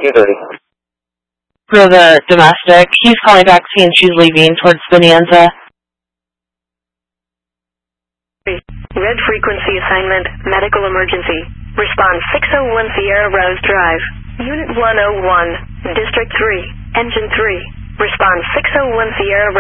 2:30. For the domestic, he's calling back saying she's leaving towards Bonanza. Red frequency assignment, medical emergency. Response 601 Sierra Rose Drive. Unit 101, District 3, Engine 3. Response 601 Sierra Rose.